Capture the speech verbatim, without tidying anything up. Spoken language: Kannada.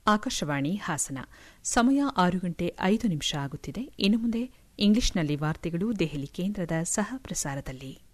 ಆಕಾಶವಾಣಿ ಹಾಸನ ಸಮಯ ಆರು ಗಂಟೆ ಐದು ನಿಮಿಷ ಆಗುತ್ತಿದೆ. ಇನ್ನು ಮುಂದೆ ಇಂಗ್ಲಿಷ್ನಲ್ಲಿ ವಾರ್ತೆಗಳು ದೆಹಲಿ ಕೇಂದ್ರದ ಸಹ ಪ್ರಸಾರದಲ್ಲಿ.